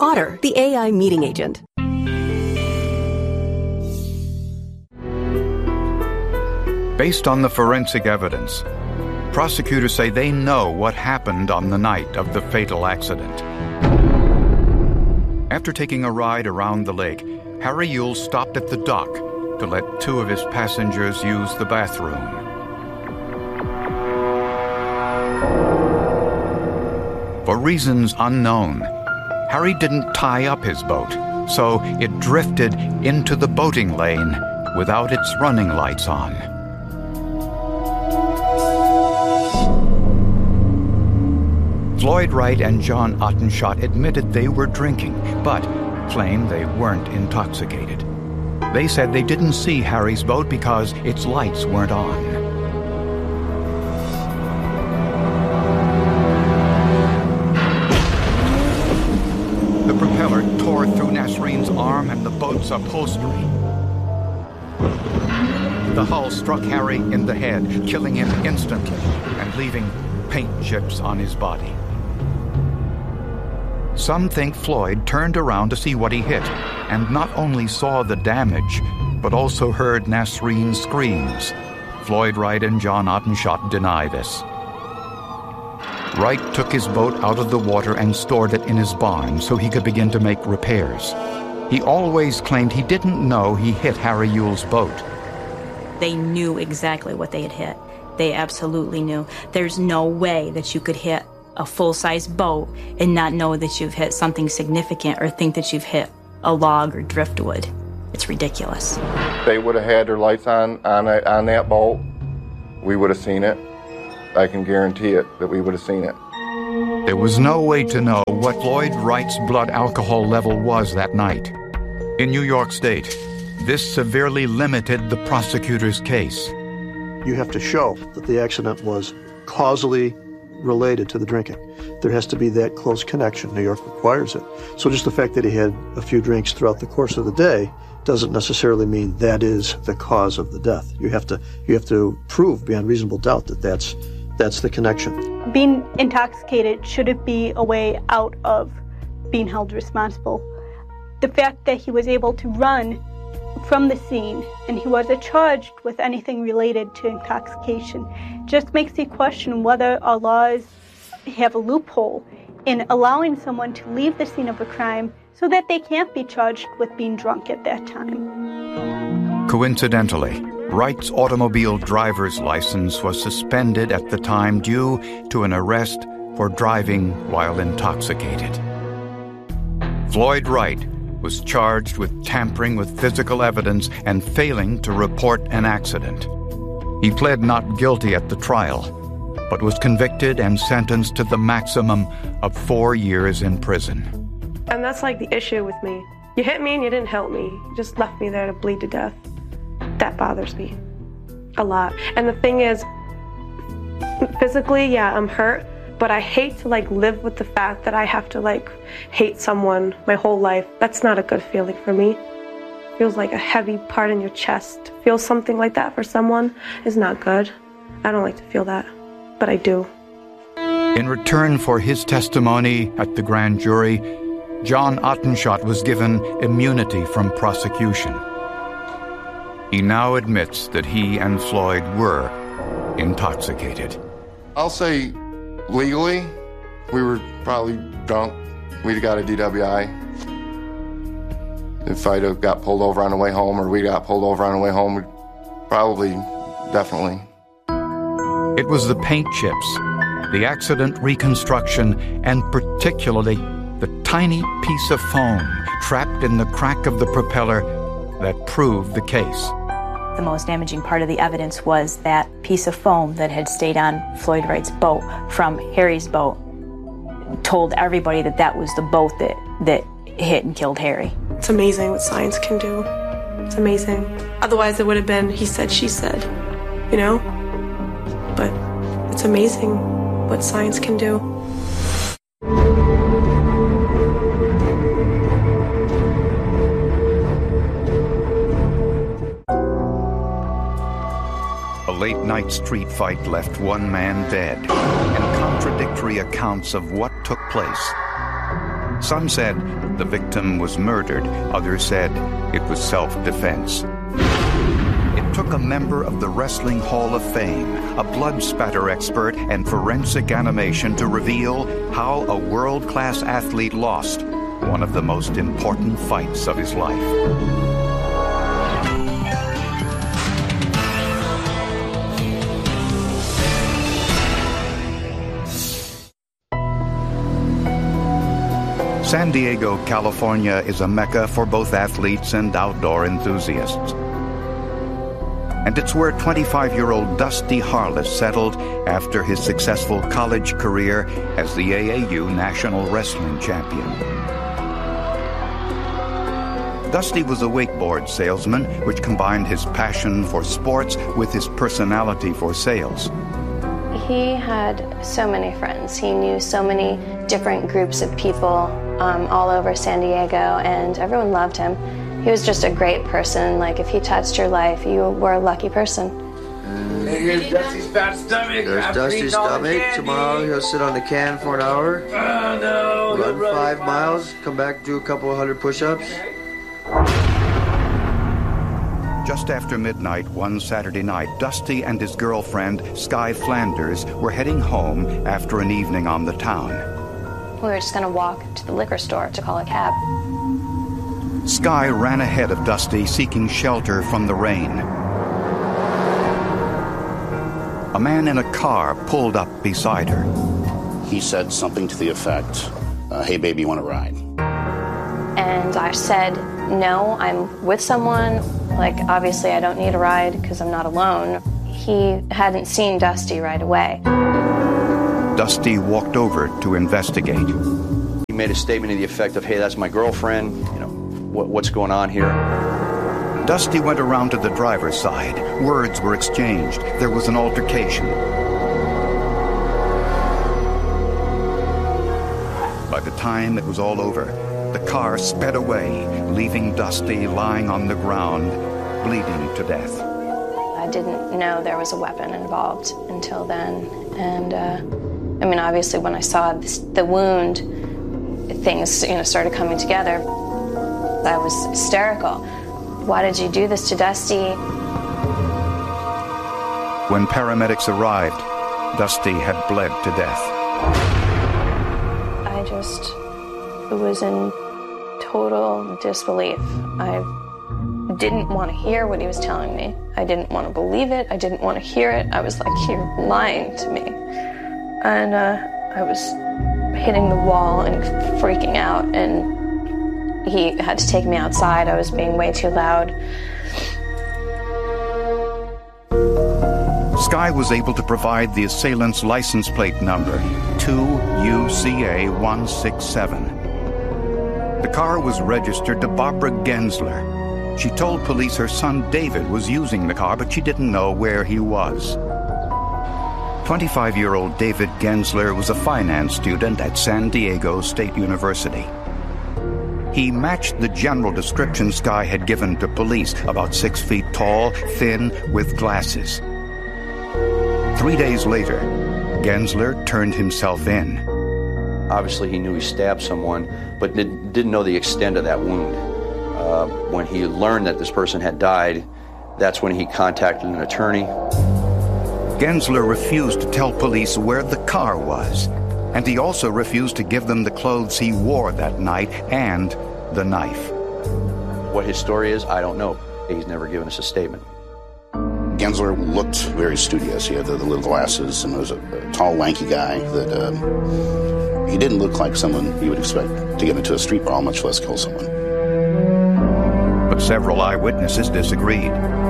Otter, the AI meeting agent. Based on the forensic evidence, prosecutors say they know what happened on the night of the fatal accident. After taking a ride around the lake, Harry Yule stopped at the dock to let two of his passengers use the bathroom. For reasons unknown, Harry didn't tie up his boat, so it drifted into the boating lane without its running lights on. Floyd Wright and John Ottenshott admitted they were drinking, but claimed they weren't intoxicated. They said they didn't see Harry's boat because its lights weren't on. The propeller tore through Nasreen's arm and the boat's upholstery. The hull struck Harry in the head, killing him instantly and leaving paint chips on his body. Some think Floyd turned around to see what he hit, and not only saw the damage, but also heard Nasreen's screams. Floyd Wright and John Ottenshott deny this. Wright took his boat out of the water and stored it in his barn so he could begin to make repairs. He always claimed he didn't know he hit Harry Yule's boat. They knew exactly what they had hit. They absolutely knew. There's no way that you could hit a full-size boat and not know that you've hit something significant or think that you've hit a log or driftwood. It's ridiculous. They would have had their lights on that boat, we would have seen it. I can guarantee it that we would have seen it. There was no way to know what Floyd Wright's blood alcohol level was that night. In New York State, this severely limited the prosecutor's case. You have to show that the accident was causally related to the drinking. There has to be that close connection. New York requires it. So just the fact that he had a few drinks throughout the course of the day doesn't necessarily mean that is the cause of the death. You have to prove beyond reasonable doubt that that's the connection. Being intoxicated shouldn't be a way out of being held responsible. The fact that he was able to run from the scene and he wasn't charged with anything related to intoxication just makes you question whether our laws have a loophole in allowing someone to leave the scene of a crime so that they can't be charged with being drunk at that time. Coincidentally, Wright's automobile driver's license was suspended at the time due to an arrest for driving while intoxicated. Floyd Wright was charged with tampering with physical evidence and failing to report an accident. He pled not guilty at the trial, but was convicted and sentenced to the maximum of 4 years in prison. And that's like the issue with me. You hit me and you didn't help me. You just left me there to bleed to death. That bothers me a lot. And the thing is, physically, yeah, I'm hurt, but I hate to live with the fact that I have to hate someone my whole life. That's not a good feeling for me. It feels like a heavy part in your chest. To feel something like that for someone is not good. I don't like to feel that, but I do. In return for his testimony at the grand jury, John Ottenshott was given immunity from prosecution. He now admits that he and Floyd were intoxicated. I'll say legally, we were probably drunk. We'd have got a DWI. If I'd have got pulled over on the way home or we got pulled over on the way home, we'd probably, definitely. It was the paint chips, the accident reconstruction, and particularly the tiny piece of foam trapped in the crack of the propeller that proved the case. The most damaging part of the evidence was that piece of foam that had stayed on Floyd Wright's boat from Harry's boat. Told everybody that that was the boat that hit and killed Harry. It's amazing what science can do. It's amazing. Otherwise it would have been he said, she said, you know? But it's amazing what science can do. A late-night street fight left one man dead, and contradictory accounts of what took place. Some said the victim was murdered. Others said it was self-defense. It took a member of the Wrestling Hall of Fame, a blood spatter expert and forensic animation to reveal how a world-class athlete lost one of the most important fights of his life. San Diego, California is a mecca for both athletes and outdoor enthusiasts. And it's where 25-year-old Dusty Harless settled after his successful college career as the AAU National Wrestling Champion. Dusty was a wakeboard salesman, which combined his passion for sports with his personality for sales. He had so many friends. He knew so many different groups of people all over San Diego, and everyone loved him. He was just a great person. Like, if he touched your life, you were a lucky person. Here's Dusty's fat stomach. There's Dusty's stomach. Tomorrow he'll sit on the can for an hour. Oh, no. Run 5 miles, come back, do a couple of 100 push-ups. Just after midnight one Saturday night, Dusty and his girlfriend, Sky Flanders, were heading home after an evening on the town. We were just going to walk to the liquor store to call a cab. Sky ran ahead of Dusty, seeking shelter from the rain. A man in a car pulled up beside her. He said something to the effect, hey, baby, you want to ride? And I said, no, I'm with someone. Like, obviously, I don't need a ride because I'm not alone. He hadn't seen Dusty right away. Dusty walked over to investigate. He made a statement to the effect of, hey, that's my girlfriend. You know, what's going on here? Dusty went around to the driver's side. Words were exchanged. There was an altercation. By the time it was all over, the car sped away, leaving Dusty lying on the ground, bleeding to death. I didn't know there was a weapon involved until then. And, I mean, obviously, when I saw the wound, things, started coming together. I was hysterical. Why did you do this to Dusty? When paramedics arrived, Dusty had bled to death. I just was in total disbelief. I didn't want to hear what he was telling me. I didn't want to believe it. I didn't want to hear it. I was like, you're lying to me. And I was hitting the wall and freaking out, and he had to take me outside. I was being way too loud. Sky was able to provide the assailant's license plate number, 2UCA167. The car was registered to Barbara Gensler. She told police her son David was using the car, but she didn't know where he was. 25-year-old David Gensler was a finance student at San Diego State University. He matched the general description Sky had given to police, about 6 feet tall, thin, with glasses. 3 days later, Gensler turned himself in. Obviously, he knew he stabbed someone, but didn't know the extent of that wound. When he learned that this person had died, that's when he contacted an attorney. Gensler refused to tell police where the car was, and he also refused to give them the clothes he wore that night and the knife. What his story is, I don't know. He's never given us a statement. Gensler looked very studious. He had the little glasses and was a tall, lanky guy that he didn't look like someone you would expect to get into a street brawl, much less kill someone. But several eyewitnesses disagreed.